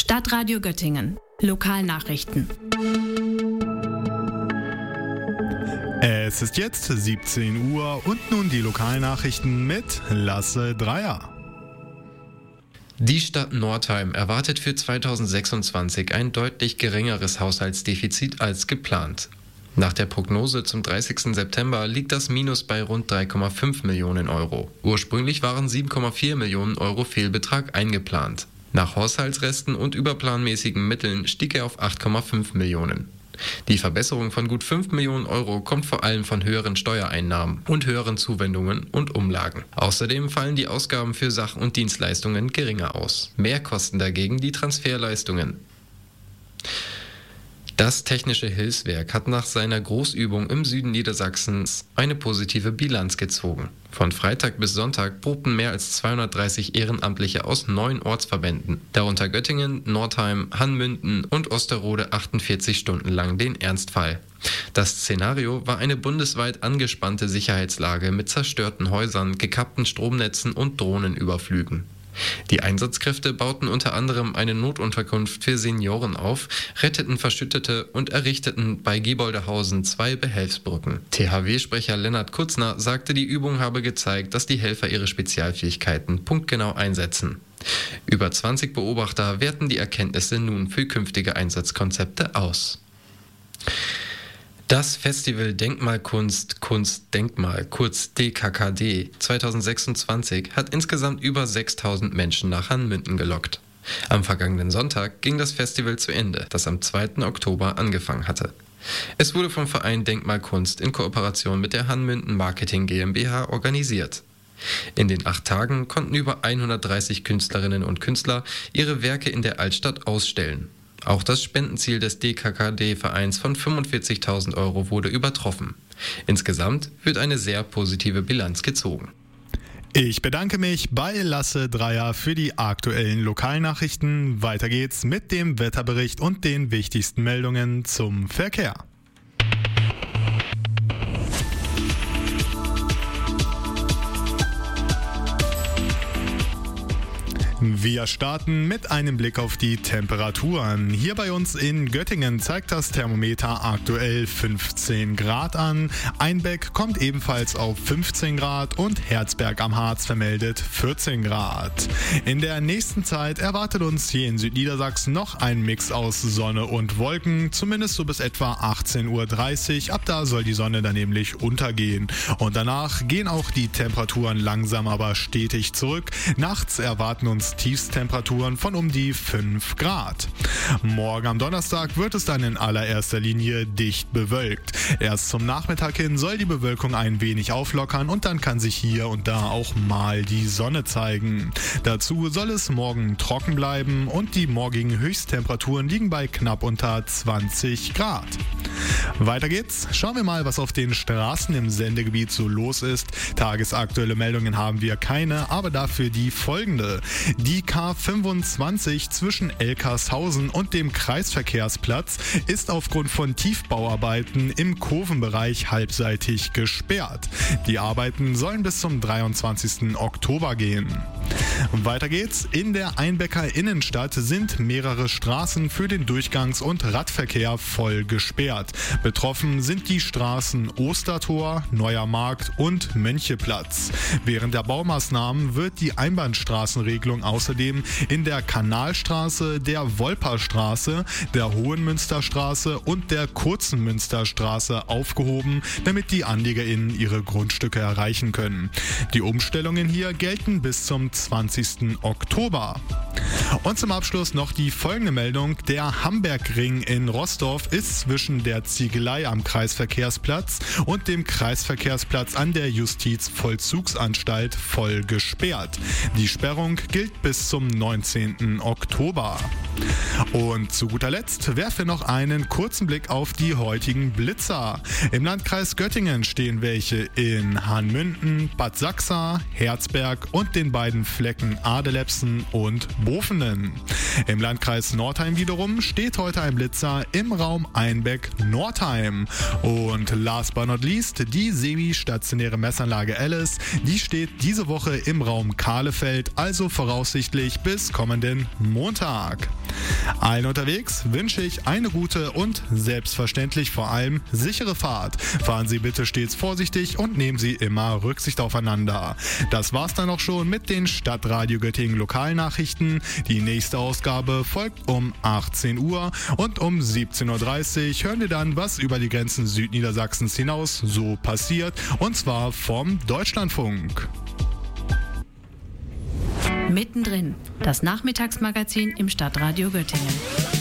Stadtradio Göttingen. Lokalnachrichten. Es ist jetzt 17 Uhr und nun die Lokalnachrichten mit Lasse Dreier. Die Stadt Northeim erwartet für 2026 ein deutlich geringeres Haushaltsdefizit als geplant. Nach der Prognose zum 30. September liegt das Minus bei rund 3,5 Millionen Euro. Ursprünglich waren 7,4 Millionen Euro Fehlbetrag eingeplant. Nach Haushaltsresten und überplanmäßigen Mitteln stieg er auf 8,5 Millionen. Die Verbesserung von gut 5 Millionen Euro kommt vor allem von höheren Steuereinnahmen und höheren Zuwendungen und Umlagen. Außerdem fallen die Ausgaben für Sach- und Dienstleistungen geringer aus. Mehr kosten dagegen die Transferleistungen. Das Technische Hilfswerk hat nach seiner Großübung im Süden Niedersachsens eine positive Bilanz gezogen. Von Freitag bis Sonntag probten mehr als 230 Ehrenamtliche aus 9 Ortsverbänden, darunter Göttingen, Northeim, Hanmünden und Osterode 48 Stunden lang den Ernstfall. Das Szenario war eine bundesweit angespannte Sicherheitslage mit zerstörten Häusern, gekappten Stromnetzen und Drohnenüberflügen. Die Einsatzkräfte bauten unter anderem eine Notunterkunft für Senioren auf, retteten Verschüttete und errichteten bei Gieboldehausen 2 Behelfsbrücken. THW-Sprecher Lennart Kutzner sagte, die Übung habe gezeigt, dass die Helfer ihre Spezialfähigkeiten punktgenau einsetzen. Über 20 Beobachter werten die Erkenntnisse nun für künftige Einsatzkonzepte aus. Das Festival Denkmalkunst, Kunstdenkmal, kurz DKKD 2026 hat insgesamt über 6.000 Menschen nach Hanmünden gelockt. Am vergangenen Sonntag ging das Festival zu Ende, das am 2. Oktober angefangen hatte. Es wurde vom Verein Denkmalkunst in Kooperation mit der Hanmünden Marketing GmbH organisiert. In den 8 Tagen konnten über 130 Künstlerinnen und Künstler ihre Werke in der Altstadt ausstellen. Auch das Spendenziel des DKKD-Vereins von 45.000 Euro wurde übertroffen. Insgesamt wird eine sehr positive Bilanz gezogen. Ich bedanke mich bei Lasse Dreier für die aktuellen Lokalnachrichten. Weiter geht's mit dem Wetterbericht und den wichtigsten Meldungen zum Verkehr. Wir starten mit einem Blick auf die Temperaturen. Hier bei uns in Göttingen zeigt das Thermometer aktuell 15 Grad an. Einbeck kommt ebenfalls auf 15 Grad und Herzberg am Harz vermeldet 14 Grad. In der nächsten Zeit erwartet uns hier in Südniedersachsen noch ein Mix aus Sonne und Wolken, zumindest so bis etwa 18:30 Uhr. Ab da soll die Sonne dann nämlich untergehen. Und danach gehen auch die Temperaturen langsam aber stetig zurück. Nachts erwarten uns Tiefstemperaturen von um die 5 Grad. Morgen am Donnerstag wird es dann in allererster Linie dicht bewölkt. Erst zum Nachmittag hin soll die Bewölkung ein wenig auflockern und dann kann sich hier und da auch mal die Sonne zeigen. Dazu soll es morgen trocken bleiben und die morgigen Höchsttemperaturen liegen bei knapp unter 20 Grad. Weiter geht's. Schauen wir mal, was auf den Straßen im Sendegebiet so los ist. Tagesaktuelle Meldungen haben wir keine, aber dafür die folgende. Die K25 zwischen Elkershausen und dem Kreisverkehrsplatz ist aufgrund von Tiefbauarbeiten im Kurvenbereich halbseitig gesperrt. Die Arbeiten sollen bis zum 23. Oktober gehen. Weiter geht's. In der Einbecker Innenstadt sind mehrere Straßen für den Durchgangs- und Radverkehr voll gesperrt. Betroffen sind die Straßen Ostertor, Neuer Markt und Möncheplatz. Während der Baumaßnahmen wird die Einbahnstraßenregelung außerdem in der Kanalstraße, der Wolperstraße, der Hohenmünsterstraße und der Kurzenmünsterstraße aufgehoben, damit die AnliegerInnen ihre Grundstücke erreichen können. Die Umstellungen hier gelten bis zum 20. Oktober. Und zum Abschluss noch die folgende Meldung. Der Hambergring in Roßdorf ist zwischen der Ziegelei am Kreisverkehrsplatz und dem Kreisverkehrsplatz an der Justizvollzugsanstalt voll gesperrt. Die Sperrung gilt bis zum 19. Oktober. Und zu guter Letzt werfen wir noch einen kurzen Blick auf die heutigen Blitzer. Im Landkreis Göttingen stehen welche in Hanmünden, Bad Sachsa, Herzberg und den beiden Flecken Adelepsen und Bofenen. Im Landkreis Northeim wiederum steht heute ein Blitzer im Raum Einbeck-Northeim. Und last but not least, die semi-stationäre Messanlage Alice, die steht diese Woche im Raum Kahlefeld, also voraussichtlich bis kommenden Montag. Allen unterwegs wünsche ich eine gute und selbstverständlich vor allem sichere Fahrt. Fahren Sie bitte stets vorsichtig und nehmen Sie immer Rücksicht aufeinander. Das war's dann auch schon mit den Stadtradio Göttingen Lokalnachrichten. Die nächste Ausgabe folgt um 18 Uhr und um 17.30 Uhr hören wir dann, was über die Grenzen Südniedersachsens hinaus so passiert, und zwar vom Deutschlandfunk. Mittendrin, das Nachmittagsmagazin im Stadtradio Göttingen.